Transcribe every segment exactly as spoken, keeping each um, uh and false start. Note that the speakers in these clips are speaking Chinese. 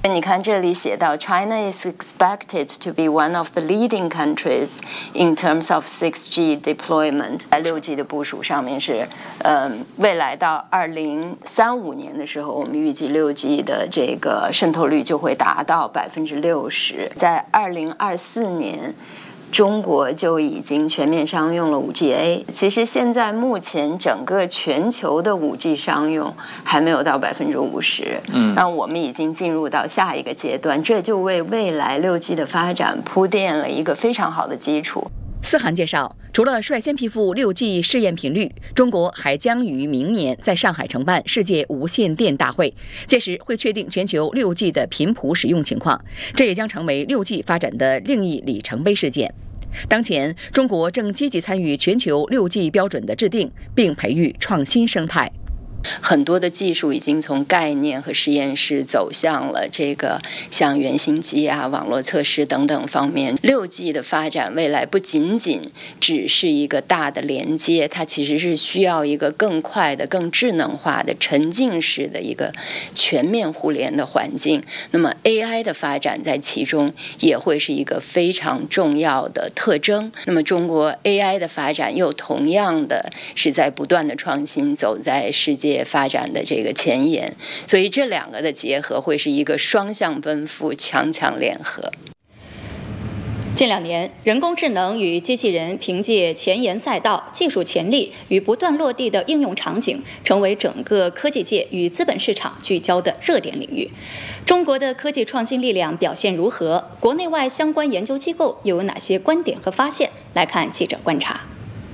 你看这里写到 ，China is expected to be one of the leading countries in terms of six G deployment。在六 G 的部署上面是，嗯，未来到二零三五年的时候，我们预计六 G 的这个渗透率就会达到百分之六十。在二零二四年。中国就已经全面商用了 五 G A， 其实现在目前整个全球的 五 G 商用还没有到百分之五十，嗯，那我们已经进入到下一个阶段，这就为未来六 G 的发展铺垫了一个非常好的基础。 思涵介绍，除了率先批复 六 G 试验频率，中国还将于明年在上海承办世界无线电大会，届时会确定全球 六 G 的频谱使用情况，这也将成为 六 G 发展的另一里程碑事件。当前，中国正积极参与全球 六 G 标准的制定，并培育创新生态。 很多的技术已经从概念和实验室走向了这个像原型机啊、网络测试等等方面。六 G 的发展未来不仅仅只是一个大的连接，它其实是需要一个更快的、更智能化的、沉浸式的一个全面互联的环境。那么 A I 的发展在其中也会是一个非常重要的特征。那么中国 A I 的发展又同样的是在不断的创新，走在世界发展的这个前沿，所以这两个的结合会是一个双向奔赴、强强联合。 近两年，人工智能与机器人凭借前沿赛道、技术潜力与不断落地的应用场景，成为整个科技界与资本市场聚焦的热点领域。中国的科技创新力量表现如何？国内外相关研究机构又有哪些观点和发现？来看记者观察。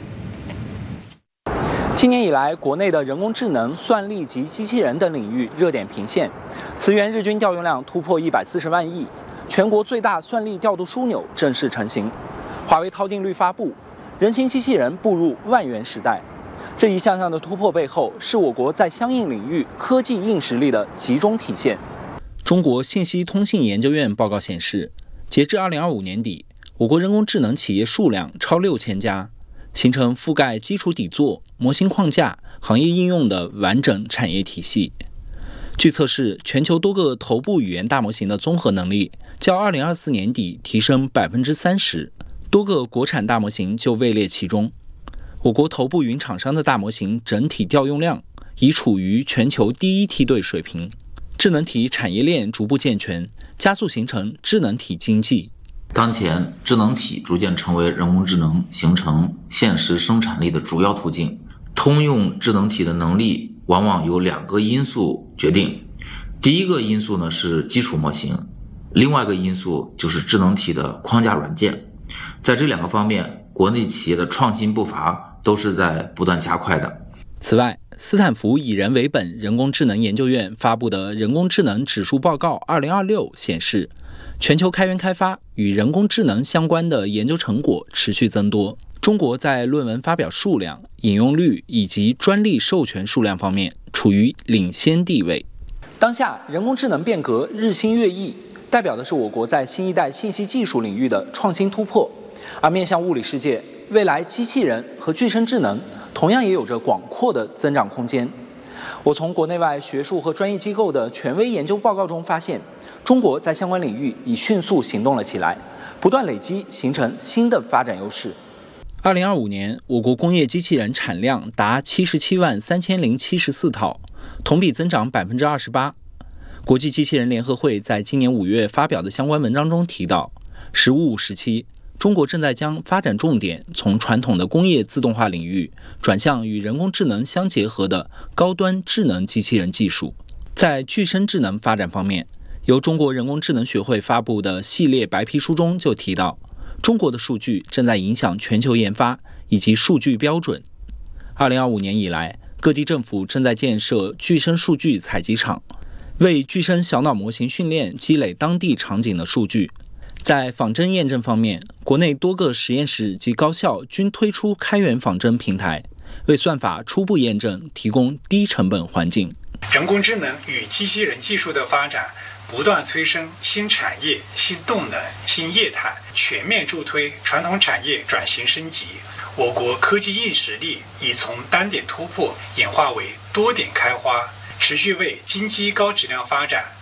今年以来，国内的人工智能、算力及机器人等领域热点频现，此元日均调用量突破一百四十万亿，全国最大算力调度枢纽正式成型。华为韬定律发布，人形机器人步入万元时代。这一项项的突破背后，是我国在相应领域科技硬实力的集中体现。中国信息通信研究院报告显示，截至二零二五年底，我国人工智能企业数量超六千家。形成覆盖基础底座、模型框架、行业应用的完整产业体系。据测试，全球多个头部语言大模型的综合能力较二零二四年底提升百分之三十，多个国产大模型就位列其中。我国头部云厂商的大模型整体调用量已处于全球第一梯队水平，智能体产业链逐步健全，加速形成智能体经济。 当前，智能体逐渐成为人工智能形成现实生产力的主要途径。通用智能体的能力往往由两个因素决定，第一个因素呢是基础模型，另外一个因素就是智能体的框架软件。在这两个方面，国内企业的创新步伐都是在不断加快的。 此外，斯坦福以人为本人工智能研究院发布的人工智能指数报告二零二六显示，全球开源开发与人工智能相关的研究成果持续增多。中国在论文发表数量、引用率以及专利授权数量方面处于领先地位。当下，人工智能变革日新月异，代表的是我国在新一代信息技术领域的创新突破。而面向物理世界，未来机器人和具身智能同样也有着广阔的增长空间。我从国内外学术和专业机构的权威研究报告中发现，中国在相关领域已迅速行动了起来，不断累积，形成新的发展优势。二零二五年，我国工业机器人产量达七十七万三千零七十四套，同比增长百分之二十八。国际机器人联合会在今年五月发表的相关文章中提到，十五五时期，中国正在将发展重点从传统的工业自动化领域转向与人工智能相结合的高端智能机器人技术。在具身智能发展方面，由中国人工智能学会发布的系列白皮书中就提到，中国的数据正在影响全球研发以及数据标准。二零二五年以来，各地政府正在建设具身数据采集场，为具身小脑模型训练积累当地场景的数据。在仿真验证方面，国内多个实验室及高校均推出开源仿真平台，为算法初步验证提供低成本环境。 人工智能与机器人技术的发展不断催生新产业、新动能、新业态，全面助推传统产业转型升级。我国科技硬实力已从单点突破演化为多点开花，持续为经济高质量发展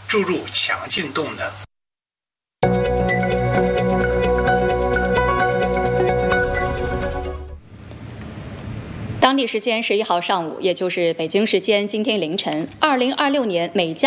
注入强劲动能。 当地时间十一号上午，也就是北京时间今天凌晨，二零二六年美加